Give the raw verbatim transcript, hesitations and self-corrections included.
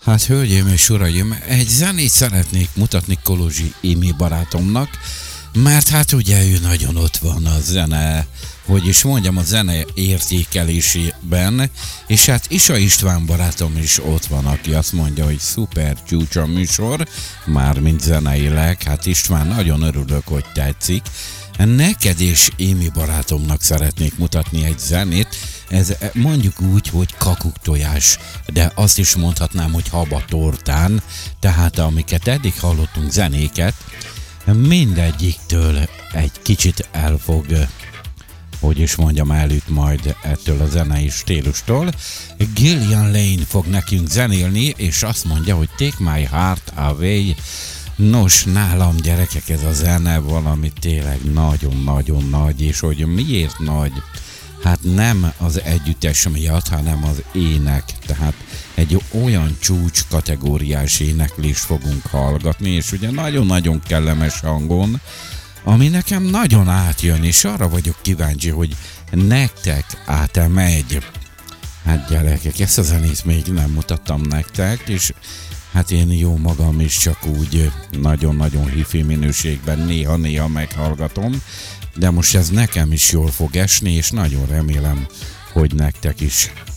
Hát hölgyeim és uraim, egy zenét szeretnék mutatni Kolozsi Imi barátomnak, mert hát ugye ő nagyon ott van a zene, hogy is mondjam, a zene értékelésében, és hát Isa István barátom is ott van, aki azt mondja, hogy szuper csúcs a műsor, mármint zeneileg, hát István, nagyon örülök, hogy tetszik. Neked és Émi barátomnak szeretnék mutatni egy zenét, ez mondjuk úgy, hogy kakuktojás, de azt is mondhatnám, hogy habatortán, tehát amiket eddig hallottunk zenéket, mindegyiktől egy kicsit elfog, hogy is mondjam, elüt majd ettől a zenei stílustól. Gillian Lane fog nekünk zenélni, és azt mondja, hogy Take My Heart Away. Nos, nálam gyerekek, ez a zene valami tényleg nagyon-nagyon nagy, és hogy miért nagy? Hát nem az együttes miatt, hanem az ének, tehát egy olyan csúcs kategóriás éneklést fogunk hallgatni, és ugye nagyon-nagyon kellemes hangon, ami nekem nagyon átjön, és arra vagyok kíváncsi, hogy nektek át-megy. Hát gyerekek, ezt a zenét még nem mutattam nektek, és hát én jó magam is csak úgy nagyon-nagyon hifi minőségben néha-néha meghallgatom, de most ez nekem is jól fog esni, és nagyon remélem, hogy nektek is.